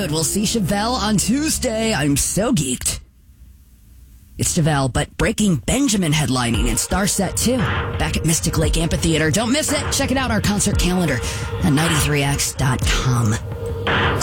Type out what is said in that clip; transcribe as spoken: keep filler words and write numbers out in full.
Road. We'll see Chevelle on Tuesday. I'm so geeked. It's Chevelle, but Breaking Benjamin headlining in Starset two. Back at Mystic Lake Amphitheater. Don't miss it. Check it out, our concert calendar at ninety-three x dot com.